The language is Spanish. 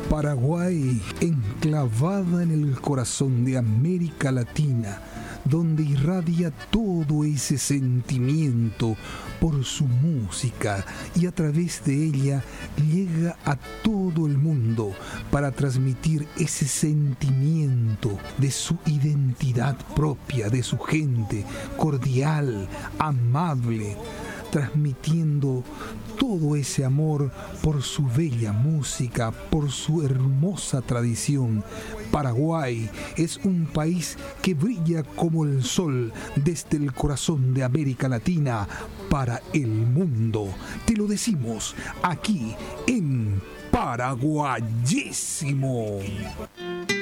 Paraguay, enclavada en el corazón de América Latina, donde irradia todo ese sentimiento por su música y a través de ella llega a todo el mundo para transmitir ese sentimiento de su identidad propia, de su gente, cordial, amable, transmitiendo todo ese amor por su bella música, por su hermosa tradición. Paraguay es un país que brilla como el sol desde el corazón de América Latina para el mundo. Te lo decimos aquí en Paraguayísimo.